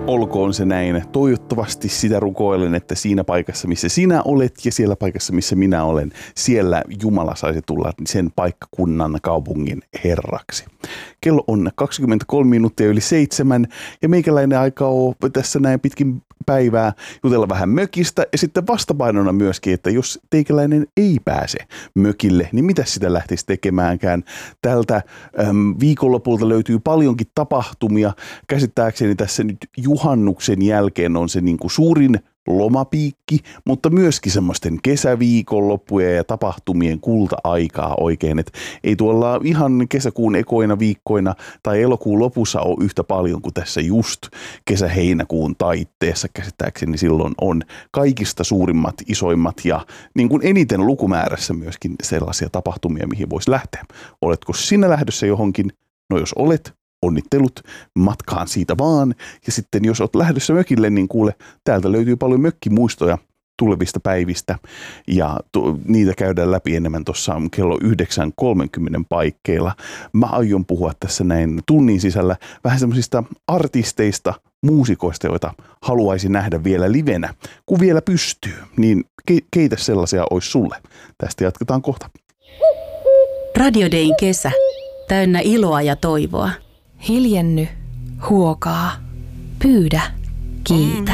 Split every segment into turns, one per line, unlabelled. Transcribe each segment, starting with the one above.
olkoon se näin. Toivottavasti sitä rukoilen, että siinä paikassa, missä sinä olet ja siellä paikassa, missä minä olen, siellä Jumala saisi tulla sen paikkakunnan kaupungin herraksi. Kello on 23 minuuttia yli 7 ja meikäläinen aika on tässä näin pitkin päivää jutella vähän mökistä ja sitten vastapainona myöskin, että jos teikäläinen ei pääse mökille, niin mitä sitä lähtisi tekemäänkään. Tältä viikonlopulta löytyy paljonkin tapahtumia. Käsittääkseni tässä nyt juhannuksen jälkeen on se niin kuin suurin lomapiikki, mutta myöskin semmoisten kesäviikonloppuja ja tapahtumien kulta-aikaa oikein. Et ei tuolla ihan kesäkuun ekoina viikkoina tai elokuun lopussa ole yhtä paljon kuin tässä just kesä-heinäkuun taitteessa käsittääkseni silloin on kaikista suurimmat, isoimmat ja niin kuin eniten lukumäärässä myöskin sellaisia tapahtumia, mihin voisi lähteä. Oletko sinä lähdössä johonkin? No jos olet, onnittelut matkaan siitä vaan. Ja sitten jos olet lähdössä mökille, niin kuule, täältä löytyy paljon mökkimuistoja tulevista päivistä. Ja niitä käydään läpi enemmän tuossa kello 9.30 paikkeilla. Mä aion puhua tässä näin tunnin sisällä vähän semmoisista artisteista, muusikoista, joita haluaisin nähdä vielä livenä. Kun vielä pystyy, niin keitä sellaisia olisi sulle? Tästä jatketaan kohta.
Radio Dayn kesä. Täynnä iloa ja toivoa.
Hiljenny, huokaa, pyydä, kiitä.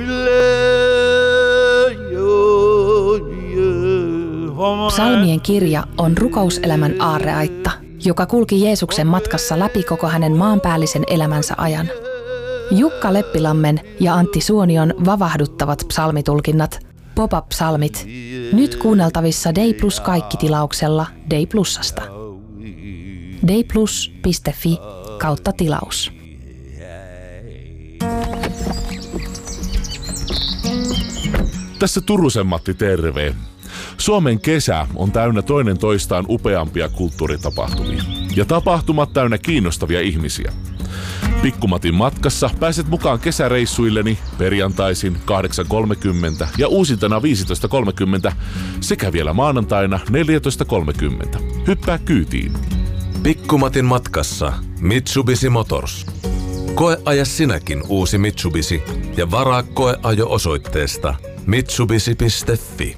Psalmien kirja on rukouselämän aarreaitta, joka kulki Jeesuksen matkassa läpi koko hänen maanpäällisen elämänsä ajan. Jukka Leppilammen ja Antti Suonion vavahduttavat psalmitulkinnat, pop-up-psalmit, nyt kuunneltavissa Day Plus kaikki-tilauksella Day Plusasta. dayplus.fi/tilaus.
Tässä Turusen Matti, terve. Suomen kesä on täynnä toinen toistaan upeampia kulttuuritapahtumia. Ja tapahtumat täynnä kiinnostavia ihmisiä. Pikkumatin matkassa pääset mukaan kesäreissuilleni perjantaisin 8.30 ja uusintana 15.30 sekä vielä maanantaina 14.30. Hyppää kyytiin.
Pikkumatin matkassa Mitsubishi Motors. Koeaja sinäkin uusi Mitsubishi ja varaa koeajo osoitteesta mitsubishi.fi.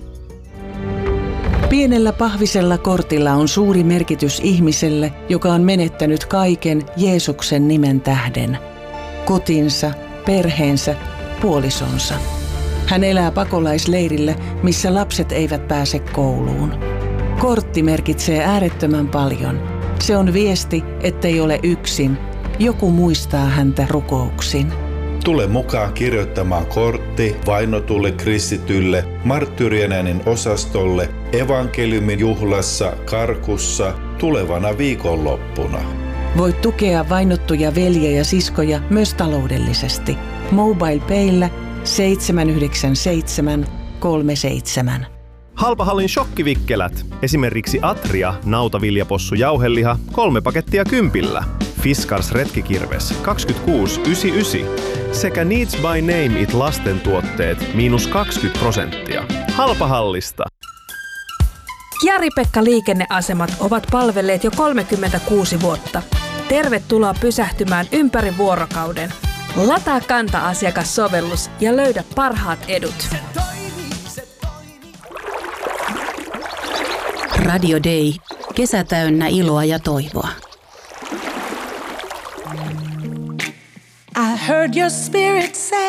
Pienellä pahvisella kortilla on suuri merkitys ihmiselle, joka on menettänyt kaiken Jeesuksen nimen tähden. Kotinsa, perheensä, puolisonsa. Hän elää pakolaisleirillä, missä lapset eivät pääse kouluun. Kortti merkitsee äärettömän paljon. Se on viesti, ettei ole yksin. Joku muistaa häntä rukouksin.
Tule mukaan kirjoittamaan kortti vainotulle kristitylle, marttyyrien äänen osastolle, evankeliumin juhlassa, Karkussa, tulevana viikonloppuna.
Voit tukea vainottuja veljiä ja siskoja myös taloudellisesti. MobilePayllä 797 37.
Halpahallin shokkivikkelät. Esimerkiksi Atria, nautaviljapossu jauheliha, 3 pakettia 10. Fiskars retkikirves 26,99 sekä Needs by Name It lastentuotteet -20%. Halpahallista.
Jari-Pekka liikenneasemat ovat palvelleet jo 36 vuotta. Tervetuloa pysähtymään ympäri vuorokauden. Lataa Kanta-asiakassovellus ja löydä parhaat edut.
Radio Day. Kesä täynnä iloa ja toivoa.
I heard your spirit say